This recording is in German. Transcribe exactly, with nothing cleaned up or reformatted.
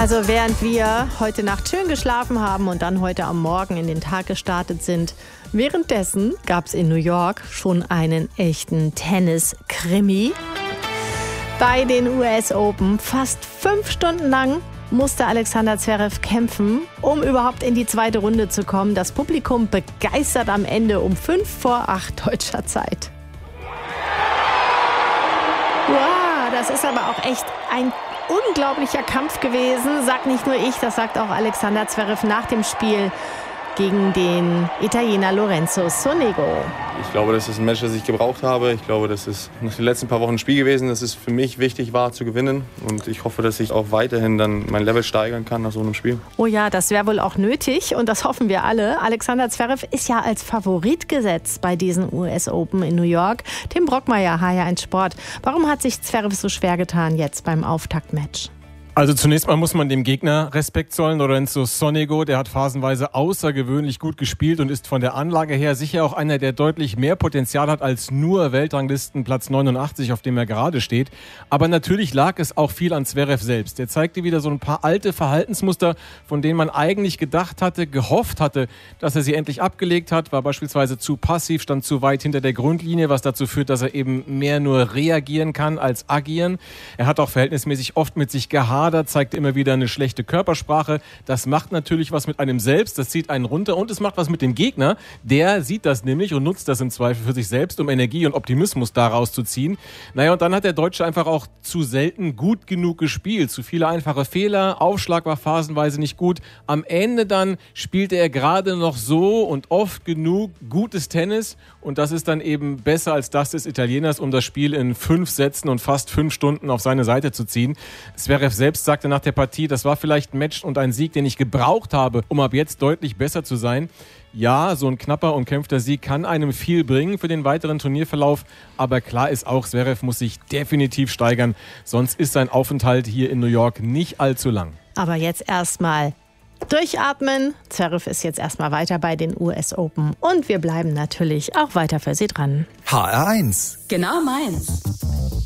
Also während wir heute Nacht schön geschlafen haben und dann heute am Morgen in den Tag gestartet sind, währenddessen gab es in New York schon einen echten Tennis-Krimi. Bei den U S Open fast fünf Stunden lang musste Alexander Zverev kämpfen, um überhaupt in die zweite Runde zu kommen. Das Publikum begeistert am Ende um fünf vor acht deutscher Zeit. Wow, das ist aber auch echt ein unglaublicher Kampf gewesen. Sagt nicht nur ich, das sagt auch Alexander Zverev nach dem Spiel gegen den Italiener Lorenzo Sonego. Ich glaube, das ist ein Match, das ich gebraucht habe. Ich glaube, das ist nach den letzten paar Wochen ein Spiel gewesen, das es für mich wichtig war zu gewinnen. Und ich hoffe, dass ich auch weiterhin dann mein Level steigern kann nach so einem Spiel. Oh ja, das wäre wohl auch nötig und das hoffen wir alle. Alexander Zverev ist ja als Favorit gesetzt bei diesen U S Open in New York. Tim Brockmeier, H R eins Sport. Warum hat sich Zverev so schwer getan jetzt beim Auftaktmatch? Also zunächst mal muss man dem Gegner Respekt zollen. Lorenzo Sonego, der hat phasenweise außergewöhnlich gut gespielt und ist von der Anlage her sicher auch einer, der deutlich mehr Potenzial hat als nur Weltranglistenplatz neunundachtzig, auf dem er gerade steht. Aber natürlich lag es auch viel an Zverev selbst. Der zeigte wieder so ein paar alte Verhaltensmuster, von denen man eigentlich gedacht hatte, gehofft hatte, dass er sie endlich abgelegt hat. War beispielsweise zu passiv, stand zu weit hinter der Grundlinie, was dazu führt, dass er eben mehr nur reagieren kann als agieren. Er hat auch verhältnismäßig oft mit sich gehadert. Da zeigt immer wieder eine schlechte Körpersprache. Das macht natürlich was mit einem selbst, das zieht einen runter und es macht was mit dem Gegner. Der sieht das nämlich und nutzt das im Zweifel für sich selbst, um Energie und Optimismus daraus zu ziehen. Naja, und dann hat der Deutsche einfach auch zu selten gut genug gespielt. Zu viele einfache Fehler, Aufschlag war phasenweise nicht gut. Am Ende dann spielte er gerade noch so und oft genug gutes Tennis und das ist dann eben besser als das des Italieners, um das Spiel in fünf Sätzen und fast fünf Stunden auf seine Seite zu ziehen. Zverev selbst sagte nach der Partie, das war vielleicht ein Match und ein Sieg, den ich gebraucht habe, um ab jetzt deutlich besser zu sein. Ja, so ein knapper und kämpfter Sieg kann einem viel bringen für den weiteren Turnierverlauf, aber klar ist auch, Zverev muss sich definitiv steigern, sonst ist sein Aufenthalt hier in New York nicht allzu lang. Aber jetzt erstmal durchatmen. Zverev ist jetzt erstmal weiter bei den U S Open und wir bleiben natürlich auch weiter für Sie dran. H R eins. Genau meins.